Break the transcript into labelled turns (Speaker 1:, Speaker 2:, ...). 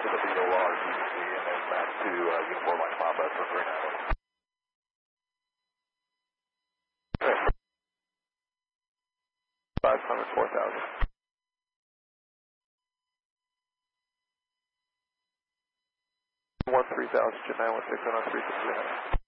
Speaker 1: to the VOR, GBC, and then back to Uniform Mike Papa for 391. 500, 4,000. 1, 3,000, Jet 916 on 363.